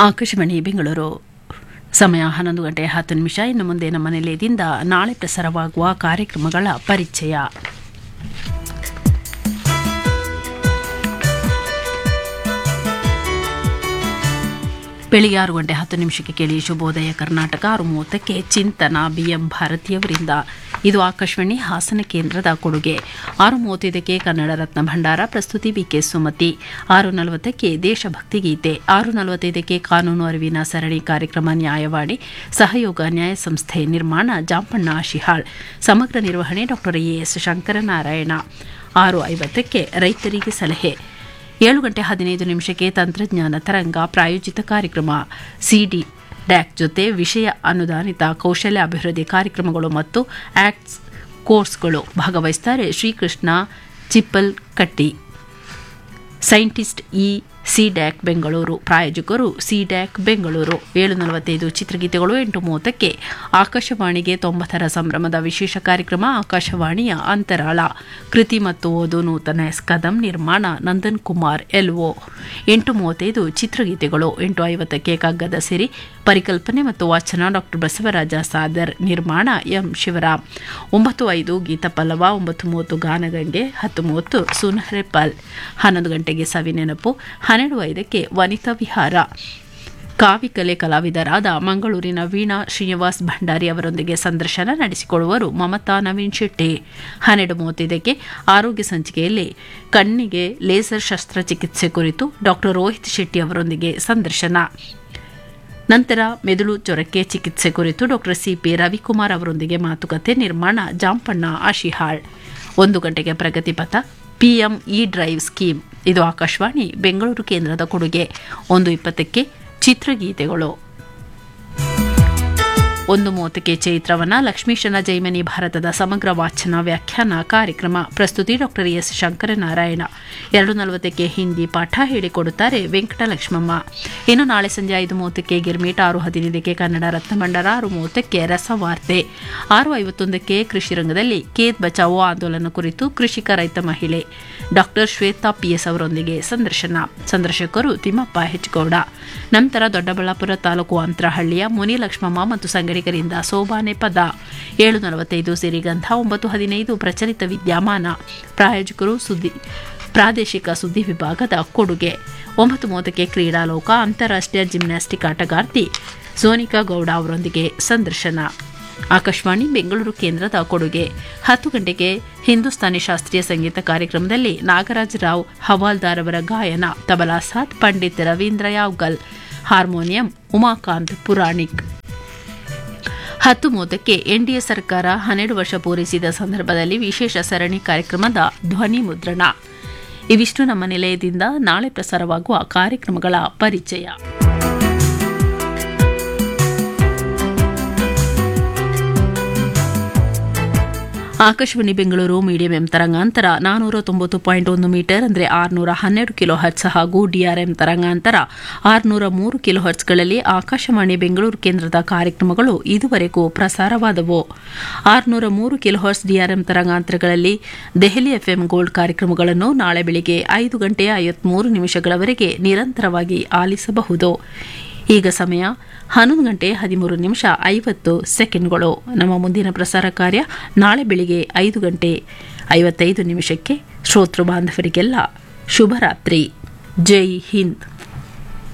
ಆಕಾಶವಾಣಿ ಬೆಂಗಳೂರು. ಸಮಯ 11:10. ಇನ್ನು ಮುಂದೆ ನಮ್ಮ ನಿಲಯದಿಂದ ನಾಳೆ ಪ್ರಸಾರವಾಗುವ ಕಾರ್ಯಕ್ರಮಗಳ ಪರಿಚಯ. ಬೆಳಿಗ್ಗೆ 6:10 ಕೇಳಿ ಶುಭೋದಯ ಕರ್ನಾಟಕ. 6:30 ಚಿಂತನ BM ಭಾರತಿಯವರಿಂದ. ಇದು ಆಕಾಶವಾಣಿ ಹಾಸನ ಕೇಂದ್ರದ ಕೊಡುಗೆ. 6:35 ಕನ್ನಡ ರತ್ನ ಭಂಡಾರ. ಪ್ರಸ್ತುತಿ BK ಸುಮತಿ. 6:40 ದೇಶಭಕ್ತಿ ಗೀತೆ. 6:45 ಕಾನೂನು ಅರಿವಿನ ಸರಣಿ ಕಾರ್ಯಕ್ರಮ ನ್ಯಾಯವಾಣಿ. ಸಹಯೋಗ ನ್ಯಾಯ ಸಂಸ್ಥೆ. ನಿರ್ಮಾಣ ಜಾಂಪಣ್ಣ ಆಶಿಹಾಳ್. ಸಮಗ್ರ ನಿರ್ವಹಣೆ ಡಾ AS ಶಂಕರನಾರಾಯಣ. 6:50 ರೈತರಿಗೆ ಸಲಹೆ. 7:15 ತಂತ್ರಜ್ಞಾನ ತರಂಗ ಪ್ರಾಯೋಜಿತ ಕಾರ್ಯಕ್ರಮ. CD ಡ್ಯಾಕ್ ಜೊತೆ ವಿಷಯ ಅನುದಾನಿತ ಕೌಶಲ್ಯ ಅಭಿವೃದ್ಧಿ ಕಾರ್ಯಕ್ರಮಗಳು ಮತ್ತು ಆಕ್ಟ್ಸ್ ಕೋರ್ಸ್ಗಳು. ಭಾಗವಹಿಸುತ್ತಾರೆ ಶ್ರೀಕೃಷ್ಣ ಚಿಪ್ಪಲ್ಕಟ್ಟಿ, ಸೈಂಟಿಸ್ಟ್ CDAC ಬೆಂಗಳೂರು. ಪ್ರಾಯೋಜಕರು CDAC ಬೆಂಗಳೂರು. 7:45 ಚಿತ್ರಗೀತೆಗಳು. 8:30 ಆಕಾಶವಾಣಿಗೆ 90ರ ಸಂಭ್ರಮದ ವಿಶೇಷ ಕಾರ್ಯಕ್ರಮ ಆಕಾಶವಾಣಿಯ ಅಂತರಾಳ. ಕೃತಿ ಮತ್ತು ಓದು ನೂತನ ಕದಂ. ನಿರ್ಮಾಣ ನಂದನ್ ಕುಮಾರ್ LO. 8:35 ಚಿತ್ರಗೀತೆಗಳು. 8:50 ಕಗ್ಗದ ಸಿರಿ. ಪರಿಕಲ್ಪನೆ ಮತ್ತು ವಾಚನ ಡಾ ಬಸವರಾಜ ಸಾದರ್. ನಿರ್ಮಾಣ M ಶಿವರಾಮ್. 9:05 ಗೀತ ಪಲ್ಲವ. 9:30 ಗಾನಗಂಗೆ. 10:30 ಸುನಹರೆಪಾಲ್. 11 ಗಂಟೆಗೆ ಸವಿನೆನಪು. 12:05 ವನಿತಾ ವಿಹಾರ. ಕಾವಿಕಲೆ ಕಲಾವಿದರಾದ ಮಂಗಳೂರಿನ ವೀಣಾ ಶ್ರೀನಿವಾಸ್ ಭಂಡಾರಿ ಅವರೊಂದಿಗೆ ಸಂದರ್ಶನ ನಡೆಸಿಕೊಳ್ಳುವರು ಮಮತಾ ನವೀನ್ ಶೆಟ್ಟಿ. 12:35 ಆರೋಗ್ಯ ಸಂಚಿಕೆಯಲ್ಲಿ ಕಣ್ಣಿಗೆ ಲೇಸರ್ ಶಸ್ತ್ರಚಿಕಿತ್ಸೆ ಕುರಿತು ಡಾ ರೋಹಿತ್ ಶೆಟ್ಟಿ ಅವರೊಂದಿಗೆ ಸಂದರ್ಶನ. ನಂತರ ಮೆದುಳು ಜ್ವರಕ್ಕೆ ಚಿಕಿತ್ಸೆ ಕುರಿತು ಡಾ CP ರವಿಕುಮಾರ್ ಅವರೊಂದಿಗೆ ಮಾತುಕತೆ. ನಿರ್ಮಾಣ ಜಾಂಪಣ್ಣ ಆಶಿಹಾಳ್. 1 ಗಂಟೆಗೆ ಪ್ರಗತಿಪಥ. PM drive scheme. ಇದು ಆಕಾಶವಾಣಿ ಬೆಂಗಳೂರು ಕೇಂದ್ರದ ಕೊಡುಗೆ. 1:20 ಚಿತ್ರಗೀತೆಗಳು. 1:30 ಚೈತ್ರವನ. ಲಕ್ಷ್ಮೀಶನ ಜೈಮಿನಿ ಭಾರತದ ಸಮಗ್ರ ವಾಚನ ವ್ಯಾಖ್ಯಾನ ಕಾರ್ಯಕ್ರಮ. ಪ್ರಸ್ತುತಿ ಡಾ AS ಶಂಕರನಾರಾಯಣ. 2:40 ಹಿಂದಿ ಪಾಠ ಹೇಳಿಕೊಡುತ್ತಾರೆ ವೆಂಕಟಲಕ್ಷ್ಮಮ್ಮ. ಇನ್ನು ನಾಳೆ ಸಂಜೆ 5:30 ಗಿರ್ಮಿಟ್. 6:15 ಕನ್ನಡ ರತ್ನಭಂಡಾರ. 6:30 ರಸವಾರ್ತೆ. 6:51 ಕೃಷಿ ರಂಗದಲ್ಲಿ ಖೇತ್ ಬಚಾವೋ ಆಂದೋಲನ ಕುರಿತು ಕೃಷಿಕ ರೈತ ಮಹಿಳೆ ಡಾ ಶ್ವೇತಾ PS ಅವರೊಂದಿಗೆ ಸಂದರ್ಶನ. ಸಂದರ್ಶಕರು ತಿಮ್ಮಪ್ಪ ಹೆಚ್ಗೌಡ. ನಂತರ ದೊಡ್ಡಬಳ್ಳಾಪುರ ತಾಲೂಕು ಅಂತರಹಳ್ಳಿಯ ಮುನಿಲಕ್ಷ್ಮಮ್ಮ ಮತ್ತು ಸಂಗಡಿಗರಿಂದ ಸೋಬಾನೆ ಪದ. 7:45 ಸಿರಿಗಂಧ. 9:15 ಪ್ರಚಲಿತ ವಿದ್ಯಮಾನ. ಪ್ರಾಯೋಜಕರು ಪ್ರಾದೇಶಿಕ ಸುದ್ದಿ ವಿಭಾಗದ ಕೊಡುಗೆ. 9:30 ಕ್ರೀಡಾಲೋಕ. ಅಂತಾರಾಷ್ಟ್ರೀಯ ಜಿಮ್ನಾಸ್ಟಿಕ್ ಆಟಗಾರ್ತಿ ಸೋನಿಕಾ ಗೌಡ ಅವರೊಂದಿಗೆ ಸಂದರ್ಶನ. ಆಕಾಶವಾಣಿ ಬೆಂಗಳೂರು ಕೇಂದ್ರದ ಕೊಡುಗೆ. 10 ಗಂಟೆಗೆ ಹಿಂದೂಸ್ತಾನಿ ಶಾಸ್ತ್ರೀಯ ಸಂಗೀತ ಕಾರ್ಯಕ್ರಮದಲ್ಲಿ ನಾಗರಾಜ್ ರಾವ್ ಹವಾಲ್ದಾರ್ ಅವರ ಗಾಯನ. ತಬಲಾ ಸಾಥ್ ಪಂಡಿತ್ ರವೀಂದ್ರ ಯಾವ್ಗಲ್. ಹಾರ್ಮೋನಿಯಂ ಉಮಾಕಾಂತ್ ಪುರಾಣಿಕ್. 10:30 NDA ಸರ್ಕಾರ 12 ವರ್ಷ ಪೂರೈಸಿದ ಸಂದರ್ಭದಲ್ಲಿ ವಿಶೇಷ ಸರಣಿ ಕಾರ್ಯಕ್ರಮದ ಧ್ವನಿ ಮುದ್ರಣ. ಇವಿಷ್ಟು ನಮ್ಮ ನಿಲಯದಿಂದ ನಾಳೆ ಪ್ರಸಾರವಾಗುವ ಕಾರ್ಯಕ್ರಮಗಳ ಪರಿಚಯ. ಆಕಾಶವಾಣಿ ಬೆಂಗಳೂರು ಮೀಡಿಯಂ ಎಂ ತರಂಗಾಂತರ 490.1 ಮೀಟರ್ ಅಂದರೆ 612 ಕಿಲೋ ಹರ್ಟ್ಸ್ ಹಾಗೂ DRM ತರಂಗಾಂತರ 603 ಕಿಲೋ ಹರ್ಟ್ಸ್ಗಳಲ್ಲಿ ಆಕಾಶವಾಣಿ ಬೆಂಗಳೂರು ಕೇಂದ್ರದ ಕಾರ್ಯಕ್ರಮಗಳು ಇದುವರೆಗೂ ಪ್ರಸಾರವಾದವು. 603 kilo hertz DRM ತರಂಗಾಂತರಗಳಲ್ಲಿ Delhi FM gold ಕಾರ್ಯಕ್ರಮಗಳನ್ನು ನಾಳೆ ಬೆಳಿಗ್ಗೆ 5:53 ನಿರಂತರವಾಗಿ ಆಲಿಸಬಹುದು. ಈಗ ಸಮಯ 11:13:50. ನಮ್ಮ ಮುಂದಿನ ಪ್ರಸಾರ ಕಾರ್ಯ ನಾಳೆ ಬೆಳಿಗ್ಗೆ 5:55. ಶ್ರೋತೃ ಬಾಂಧವರಿಗೆಲ್ಲ ಶುಭರಾತ್ರಿ. ಜೈ ಹಿಂದ್.